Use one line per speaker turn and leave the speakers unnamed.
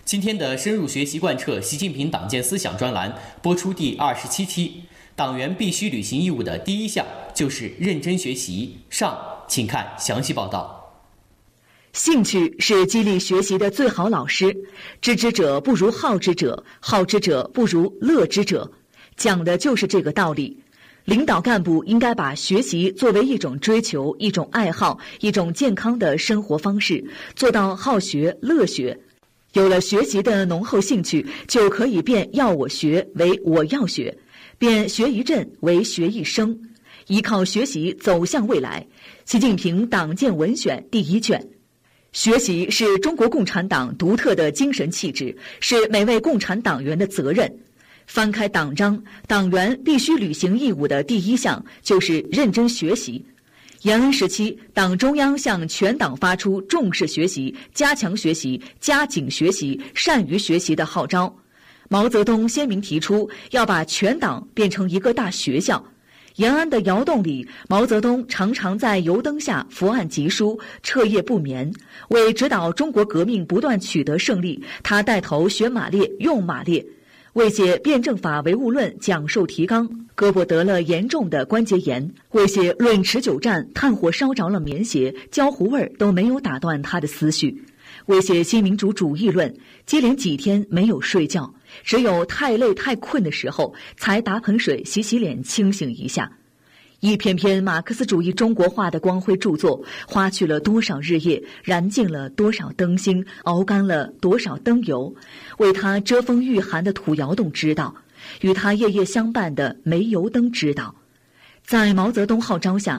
今天的深入学习贯彻习近平党建思想专栏播出第27期，党员必须履行义务的第一项就是认真学习。上，请看详细报道。
兴趣是激励学习的最好老师，知之者不如好之者，好之者不如乐之者，讲的就是这个道理。领导干部应该把学习作为一种追求、一种爱好、一种健康的生活方式，做到好学乐学。有了学习的浓厚兴趣，就可以变要我学为我要学，变学一阵为学一生，依靠学习走向未来。习近平党建文选第1卷。学习是中国共产党独特的精神气质，是每位共产党员的责任。翻开党章，党员必须履行义务的第一项就是认真学习。延安时期，党中央向全党发出重视学习、加强学习、加紧学习、善于学习的号召。毛泽东鲜明提出要把全党变成一个大学校。延安的窑洞里，毛泽东常常在油灯下伏案疾书，彻夜不眠。为指导中国革命不断取得胜利，他带头学马列、用马列。为写《辩证法唯物论》讲授提纲，胳膊得了严重的关节炎；为写《论持久战》，炭火烧着了棉鞋，焦糊味儿都没有打断他的思绪；为写《新民主主义论》，接连几天没有睡觉，只有太累太困的时候才打盆水洗洗脸清醒一下。一篇篇马克思主义中国化的光辉著作，花去了多少日夜，燃尽了多少灯芯，熬干了多少灯油。为他遮风御寒的土窑洞知道，与他夜夜相伴的煤油灯知道。在毛泽东号召下，